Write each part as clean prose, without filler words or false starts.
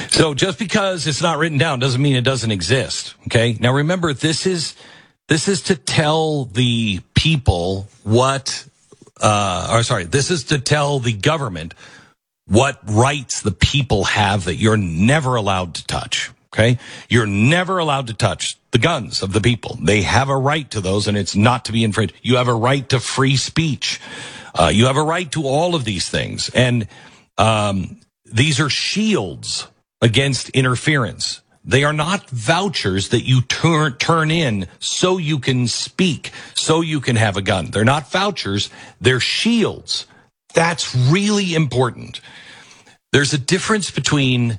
So just because it's not written down doesn't mean it doesn't exist. Okay. Now remember, this is to tell the people this is to tell the government what rights the people have that you're never allowed to touch. Okay. You're never allowed to touch the guns of the people. They have a right to those, and it's not to be infringed. You have a right to free speech. You have a right to all of these things. And, these are shields against interference. They are not vouchers that you turn in so you can speak, so you can have a gun. They're not vouchers. They're shields. That's really important. There's a difference between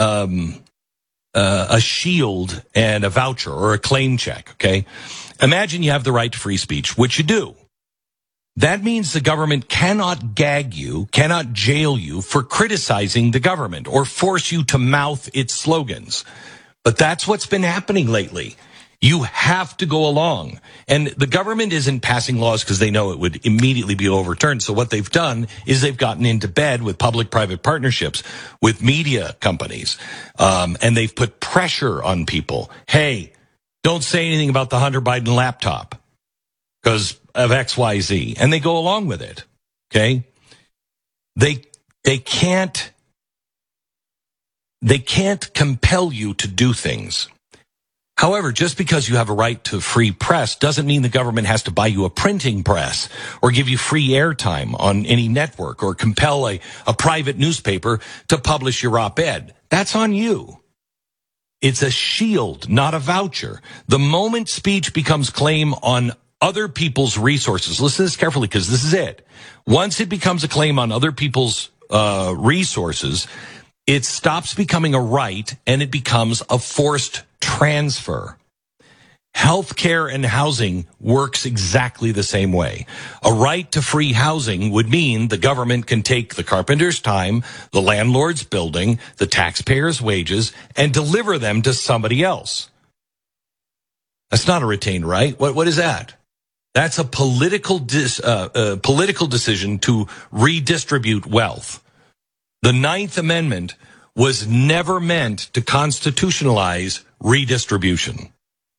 a shield and a voucher or a claim check, okay? Imagine you have the right to free speech, which you do. That means the government cannot gag you, cannot jail you for criticizing the government or force you to mouth its slogans. But that's what's been happening lately. You have to go along. And the government isn't passing laws because they know it would immediately be overturned. So what they've done is they've gotten into bed with public-private partnerships with media companies. And they've put pressure on people. Hey, don't say anything about the Hunter Biden laptop because of XYZ. And they go along with it. Okay? They can't compel you to do things. However, just because you have a right to free press doesn't mean the government has to buy you a printing press or give you free airtime on any network or compel a private newspaper to publish your op-ed. That's on you. It's a shield, not a voucher. The moment speech becomes claim on other people's resources, listen to this carefully because this is it. Once it becomes a claim on other people's resources, it stops becoming a right and it becomes a forced transfer. Healthcare and housing works exactly the same way. A right to free housing would mean the government can take the carpenter's time, the landlord's building, the taxpayer's wages, and deliver them to somebody else. That's not a retained right. What is that? That's a political decision to redistribute wealth. The Ninth Amendment was never meant to constitutionalize redistribution.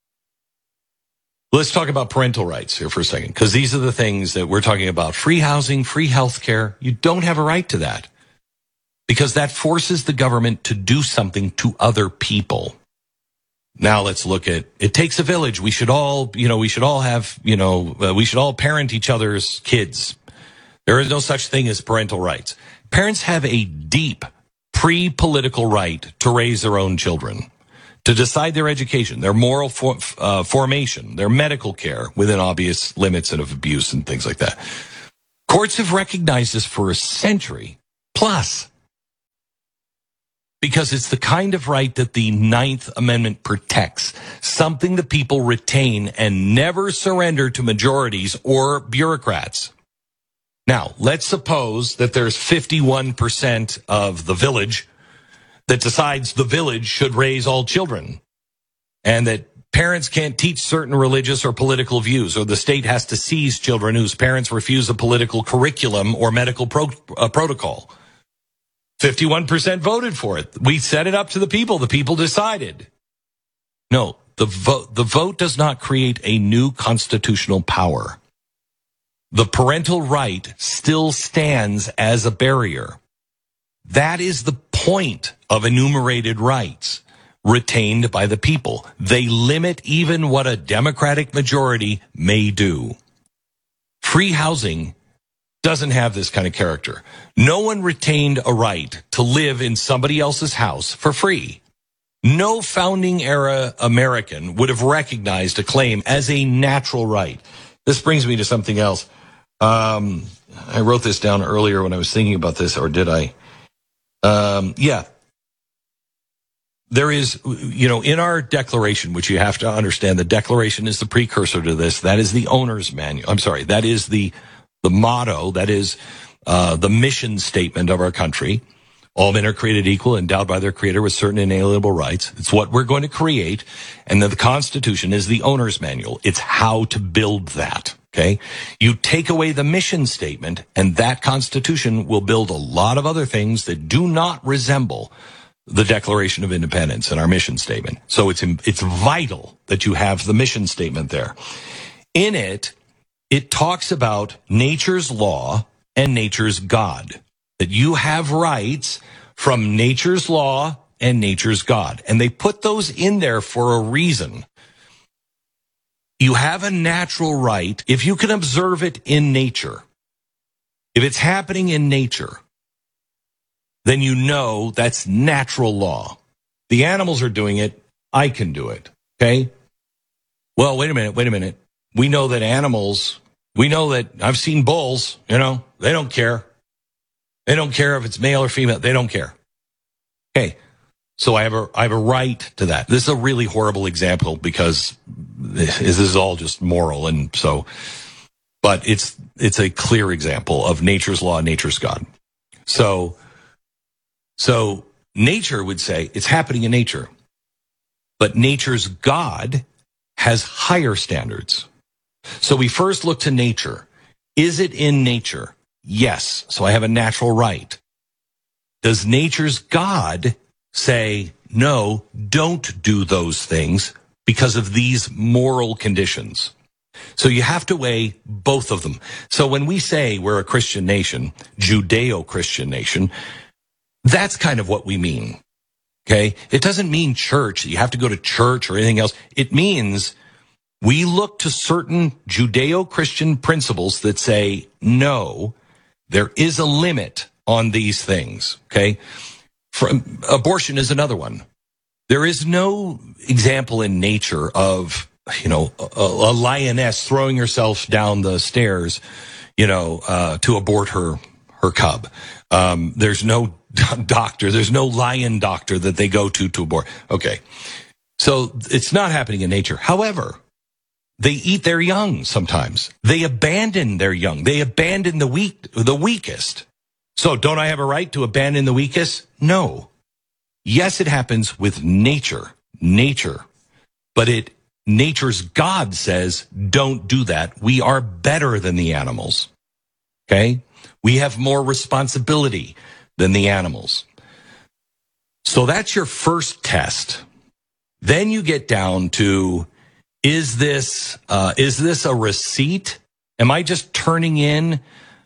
Let's talk about parental rights here for a second, because these are the things that we're talking about. Free housing, free health care. You don't have a right to that because that forces the government to do something to other people. Now let's look at, it takes a village. We should all parent each other's kids. There is no such thing as parental rights. Parents have a deep pre-political right to raise their own children, to decide their education, their moral formation, their medical care within obvious limits and of abuse and things like that. Courts have recognized this for a century plus because it's the kind of right that the Ninth Amendment protects, something that people retain and never surrender to majorities or bureaucrats. Now, let's suppose that there's 51% of the village that decides the village should raise all children and that parents can't teach certain religious or political views, or the state has to seize children whose parents refuse a political curriculum or medical protocol. 51% voted for it. We set it up to the people. The people decided. No, the vote does not create a new constitutional power. The parental right still stands as a barrier. That is the point of enumerated rights retained by the people. They limit even what a Democratic majority may do. Free housing doesn't have this kind of character. No one retained a right to live in somebody else's house for free. No founding era American would have recognized a claim as a natural right. This brings me to something else. I wrote this down earlier when I was thinking about this, or did I? There is, in our declaration, which you have to understand, the declaration is the precursor to this. That is the owner's manual. I'm sorry. That is the motto. That is, the mission statement of our country. All men are created equal, endowed by their creator with certain inalienable rights. It's what we're going to create. And then the Constitution is the owner's manual. It's how to build that. Okay. You take away the mission statement and that Constitution will build a lot of other things that do not resemble the Declaration of Independence and our mission statement. So it's vital that you have the mission statement there. In it, it talks about nature's law and nature's God, that you have rights from nature's law and nature's God. And they put those in there for a reason. You have a natural right if you can observe it in nature. If it's happening in nature, then you know that's natural law. The animals are doing it. I can do it. Okay? Well, wait a minute. We know that I've seen bulls, they don't care. They don't care if it's male or female. They don't care. Okay. So I have a right to that. This is a really horrible example because this is all just moral. And so, but it's a clear example of nature's law, nature's God. So nature would say it's happening in nature, but nature's God has higher standards. So we first look to nature. Is it in nature? Yes. So I have a natural right. Does nature's God say, no, don't do those things because of these moral conditions? So you have to weigh both of them. So when we say we're a Christian nation, Judeo-Christian nation, that's kind of what we mean. Okay? It doesn't mean church. You have to go to church or anything else. It means we look to certain Judeo-Christian principles that say, no, there is a limit on these things. Okay? Abortion is another one. There is no example in nature of, a lioness throwing herself down the stairs, to abort her cub. There's no doctor. There's no lion doctor that they go to abort. Okay. So it's not happening in nature. However, they eat their young sometimes. They abandon their young. They abandon the weakest. So don't I have a right to abandon the weakest? No. Yes, it happens with nature, but nature's God says, don't do that. We are better than the animals. Okay? We have more responsibility than the animals. So that's your first test. Then you get down to, is this a receipt? Am I just turning in,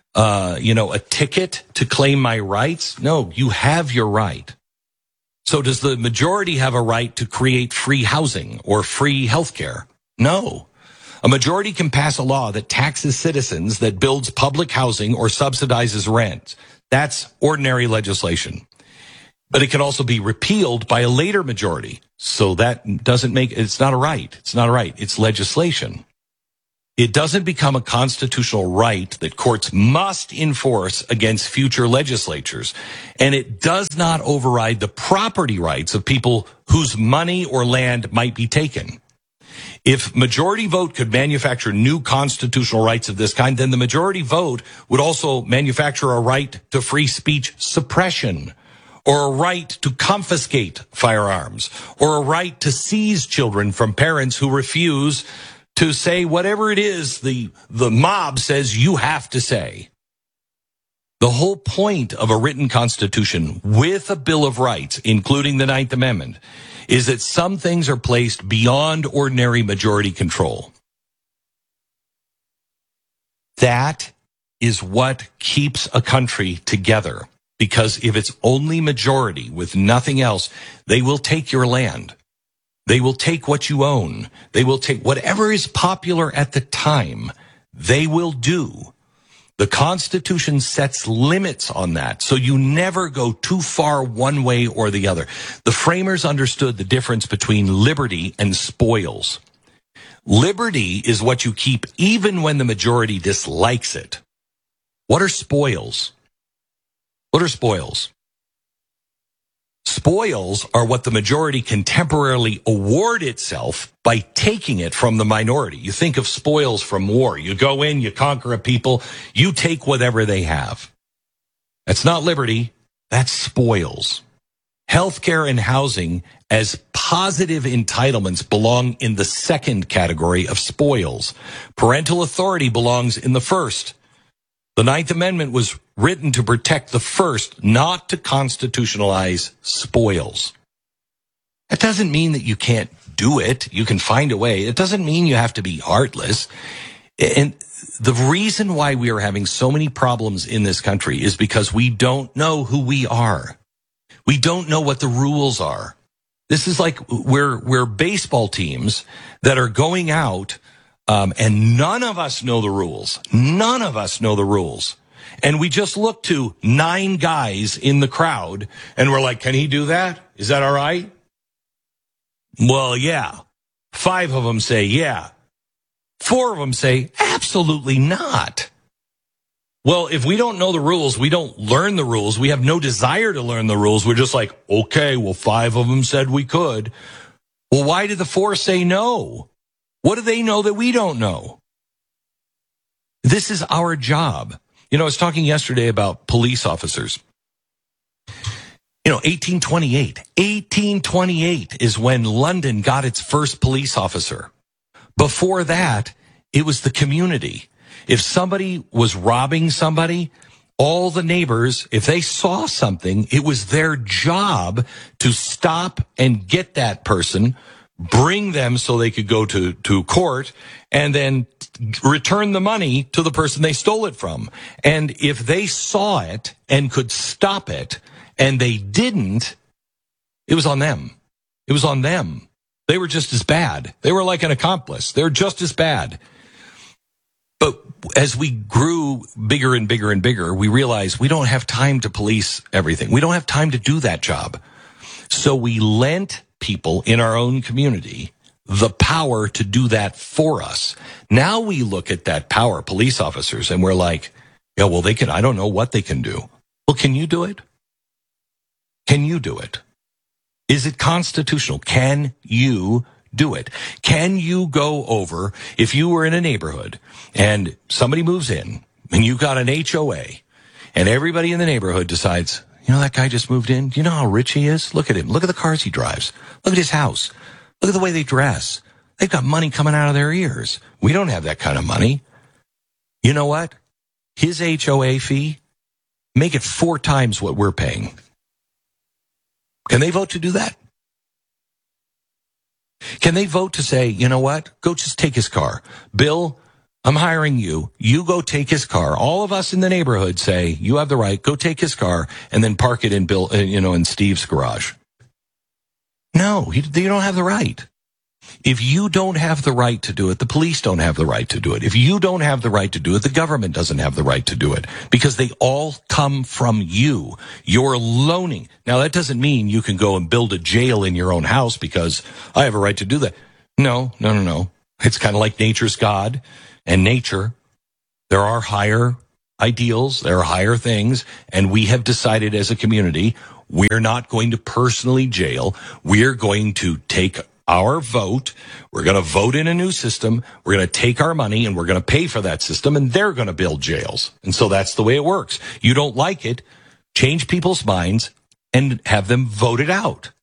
a ticket to claim my rights? No, you have your right. So does the majority have a right to create free housing or free healthcare? No. A majority can pass a law that taxes citizens, that builds public housing or subsidizes rent. That's ordinary legislation. But it can also be repealed by a later majority. So that it's not a right. It's not a right. It's legislation. It doesn't become a constitutional right that courts must enforce against future legislatures. And it does not override the property rights of people whose money or land might be taken. If majority vote could manufacture new constitutional rights of this kind, then the majority vote would also manufacture a right to free speech suppression, or a right to confiscate firearms, or a right to seize children from parents who refuse to say whatever it is the mob says you have to say. The whole point of a written constitution with a Bill of Rights, including the Ninth Amendment, is that some things are placed beyond ordinary majority control. That is what keeps a country together. Because if it's only majority with nothing else, they will take your land. They will take what you own. They will take whatever is popular at the time. They will do. The Constitution sets limits on that, so you never go too far one way or the other. The framers understood the difference between liberty and spoils. Liberty is what you keep even when the majority dislikes it. What are spoils? What are spoils? Spoils are what the majority can temporarily award itself by taking it from the minority. You think of spoils from war. You go in, you conquer a people, you take whatever they have. That's not liberty, that's spoils. Healthcare and housing as positive entitlements belong in the second category of spoils. Parental authority belongs in the first. The Ninth Amendment was written to protect the first, not to constitutionalize spoils. That doesn't mean that you can't do it. You can find a way. It doesn't mean you have to be heartless. And the reason why we are having so many problems in this country is because we don't know who we are. We don't know what the rules are. This is like we're baseball teams that are going out, and none of us know the rules. None of us know the rules. And we just look to 9 guys in the crowd, and we're like, can he do that? Is that all right? Well, yeah. 5 of them say, yeah. 4 of them say, absolutely not. Well, if we don't know the rules, we don't learn the rules, we have no desire to learn the rules, we're just like, okay, well, 5 of them said we could. Well, why did the 4 say no? What do they know that we don't know? This is our job. You know, I was talking yesterday about police officers. 1828. 1828 is when London got its first police officer. Before that, it was the community. If somebody was robbing somebody, all the neighbors, if they saw something, it was their job to stop and get that person, bring them so they could go to court, and then return the money to the person they stole it from. And if they saw it and could stop it, and they didn't, it was on them. It was on them. They were just as bad. They were like an accomplice. They're just as bad. But as we grew bigger and bigger and bigger, we realized we don't have time to police everything. We don't have time to do that job. So we lent people in our own community the power to do that for us. Now we look at that power, police officers, and we're like, yeah, well, they can, I don't know what they can do. Well, can you do it? Can you do it? Is it constitutional? Can you do it? Can you go over, if you were in a neighborhood and somebody moves in and you got an HOA and everybody in the neighborhood decides, that guy just moved in. Do you know how rich he is? Look at him. Look at the cars he drives. Look at his house. Look at the way they dress. They've got money coming out of their ears. We don't have that kind of money. You know what? His HOA fee, make it 4 times what we're paying. Can they vote to do that? Can they vote to say, you know what? Go just take his car. Bill, I'm hiring you. You go take his car. All of us in the neighborhood say, you have the right. Go take his car and then park it in in Steve's garage. No, you don't have the right. If you don't have the right to do it, the police don't have the right to do it. If you don't have the right to do it, the government doesn't have the right to do it, because they all come from you. You're loaning. Now, that doesn't mean you can go and build a jail in your own house because I have a right to do that. No. It's kind of like nature's God and nature. There are higher ideals. There are higher things. And we have decided as a community, we're not going to personally jail. We're going to take our vote. We're going to vote in a new system. We're going to take our money and we're going to pay for that system, and they're going to build jails. And so that's the way it works. You don't like it, change people's minds and have them voted out.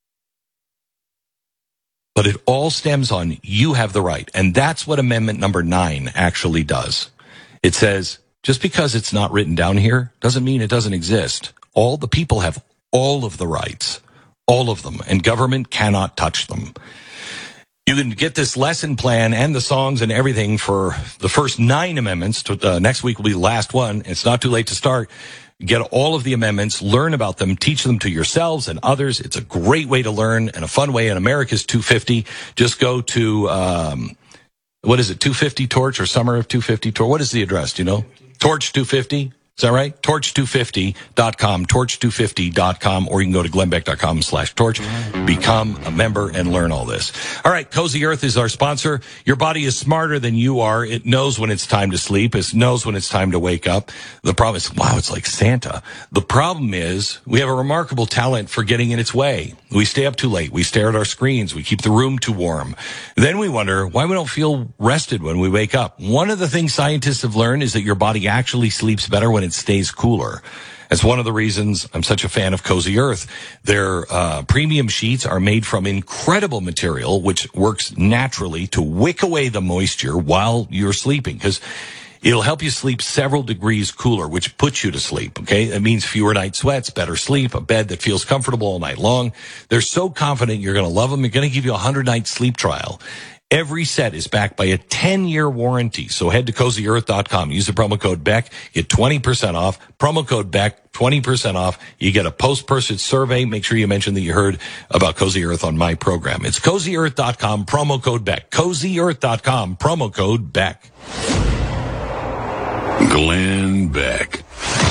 But it all stems on you have the right. And that's what Amendment number 9 actually does. It says, just because it's not written down here doesn't mean it doesn't exist. All the people have all of the rights, all of them, and government cannot touch them. You can get this lesson plan and the songs and everything for the first 9 amendments. Next week will be the last one. It's not too late to start. Get all of the amendments, learn about them, teach them to yourselves and others. It's a great way to learn and a fun way. And America's 250. Just go to, what is it, 250 Torch or Summer of 250 Torch? What is the address? Do you know? Torch 250. Is that right? Torch250.com, torch250.com, or you can go to glennbeck.com/torch. Become a member and learn all this. All right, Cozy Earth is our sponsor. Your body is smarter than you are. It knows when it's time to sleep. It knows when it's time to wake up. The problem is, wow, it's like Santa. The problem is we have a remarkable talent for getting in its way. We stay up too late. We stare at our screens. We keep the room too warm. Then we wonder why we don't feel rested when we wake up. One of the things scientists have learned is that your body actually sleeps better when it stays cooler. That's one of the reasons I'm such a fan of Cozy Earth. Their premium sheets are made from incredible material, which works naturally to wick away the moisture while you're sleeping. Because It'll help you sleep several degrees cooler, which puts you to sleep, okay? That means fewer night sweats, better sleep, a bed that feels comfortable all night long. They're so confident you're going to love them. They're going to give you a 100-night sleep trial. Every set is backed by a 10-year warranty. So head to CozyEarth.com. Use the promo code Beck. Get 20% off. Promo code Beck, 20% off. You get a post-purchase survey. Make sure you mention that you heard about Cozy Earth on my program. It's CozyEarth.com, promo code Beck. CozyEarth.com, promo code Beck. Glenn Beck.